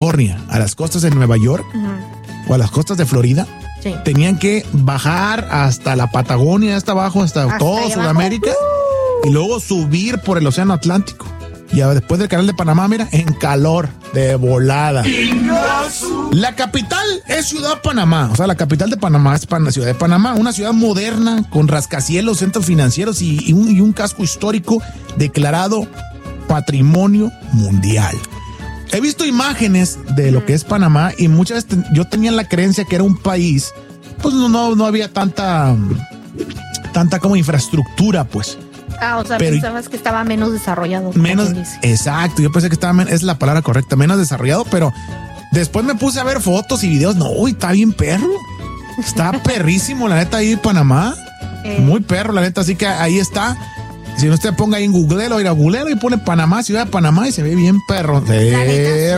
California a las costas de Nueva York o a las costas de Florida, tenían que bajar hasta la Patagonia, hasta abajo, hasta todo Sudamérica, y luego subir por el Océano Atlántico. Y después del Canal de Panamá, mira, en calor, de volada. La capital es Ciudad Panamá. O sea, la capital de Panamá es Ciudad de Panamá. Una ciudad moderna, con rascacielos, centros financieros y un casco histórico declarado Patrimonio Mundial. He visto imágenes de lo que es Panamá y muchas veces yo tenía la creencia que era un país, pues no había tanta como infraestructura, pues. O sea, pensabas que estaba menos desarrollado. Exacto, yo pensé que es la palabra correcta, menos desarrollado, pero después me puse a ver fotos y videos. No, está bien perro. Está perrísimo, la neta, ahí en Panamá. Muy perro, la neta, así que ahí está. Si usted ponga ahí en Googlelo y pone Panamá, Ciudad de Panamá, y se ve bien perro. Oye,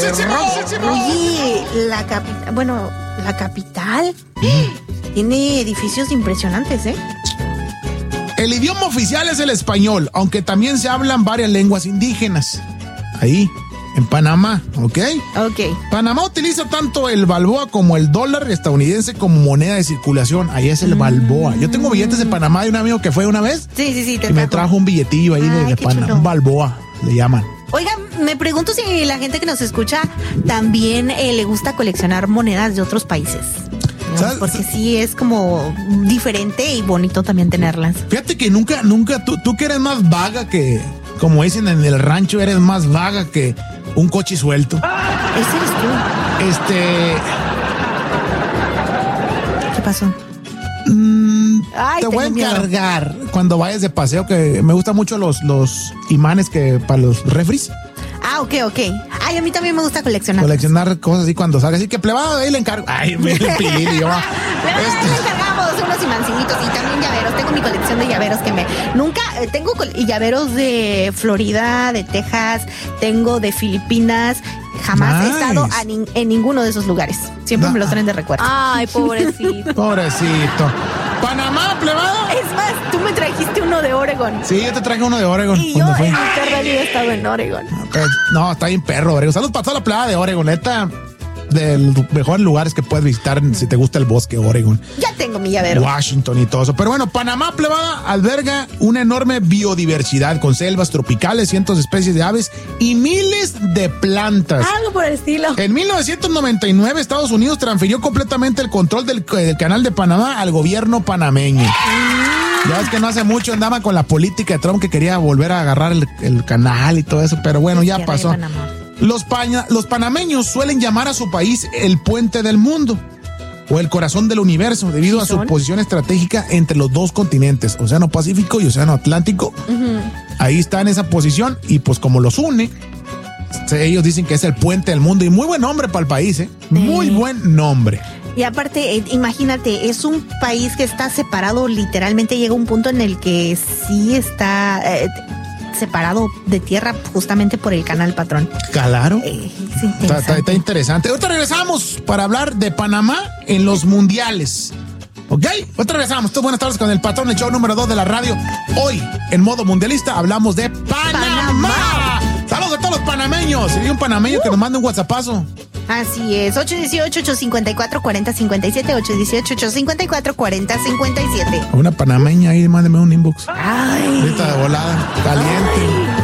la capital tiene edificios impresionantes, ¿eh? El idioma oficial es el español, aunque también se hablan varias lenguas indígenas. Ahí, en Panamá, ¿ok? Panamá utiliza tanto el balboa como el dólar estadounidense como moneda de circulación. Ahí es el balboa. Yo tengo billetes de Panamá de un amigo que fue una vez. Sí. Y me trajo un billetillo ahí de Panamá. Un balboa, le llaman. Oiga, me pregunto si la gente que nos escucha también le gusta coleccionar monedas de otros países. Porque sí es como diferente y bonito también tenerlas. Fíjate que nunca, tú que eres más vaga que, como dicen en el rancho, eres más vaga que un coche suelto. Ese eres tú. ¿Qué pasó? Te voy a encargar cuando vayas de paseo, que me gustan mucho los imanes para los refris. Ok. Ay, a mí también me gusta coleccionar cosas así cuando salga. Así que plebado, ahí le encargo. Ay, me pilí yo. Le encargamos unos imancitos y también llaveros. Tengo mi colección de llaveros tengo llaveros de Florida, de Texas, tengo de Filipinas. Jamás he estado en ninguno de esos lugares. Siempre me los traen de recuerdo. Ay, pobrecito. Panamá, plebado. Es más, tú me trajiste uno de Oregon. Sí, yo te traje uno de Oregon. Y yo en mi perra vida he estado en Oregon. No, está bien perro, Oregon. Saludos para toda la playa de Oregon, neta. De los mejores lugares que puedes visitar si te gusta el bosque, Oregon. Ya tengo mi llavero. Washington y todo eso. Pero bueno, Panamá, plebada, alberga una enorme biodiversidad con selvas tropicales, cientos de especies de aves y miles de plantas. Algo por el estilo. En 1999, Estados Unidos transfirió completamente el control del canal de Panamá al gobierno panameño. Ya ves que no hace mucho andaba con la política de Trump que quería volver a agarrar el canal y todo eso, pero bueno, ya pasó. Los panameños suelen llamar a su país el puente del mundo o el corazón del universo debido a su posición estratégica entre los dos continentes, Océano Pacífico y Océano Atlántico. Ahí está en esa posición y pues como los une, ellos dicen que es el puente del mundo y muy buen nombre para el país, muy buen nombre. Y aparte, imagínate, es un país que está separado, literalmente llega un punto en el que sí está separado de tierra justamente por el canal Patrón. Claro. Está interesante. Ahorita regresamos para hablar de Panamá en los mundiales. ¿Ok? Ahorita regresamos. Buenas tardes con el Patrón, el show número 2 de la radio. Hoy, en modo mundialista, hablamos de Panamá. Saludos a todos los panameños. Si hay un panameño que nos mande un WhatsAppazo. Así es, 818-854-4057, 818-854-4057. Una panameña ahí, mándeme un inbox. Ay. Ahorita de volada, caliente.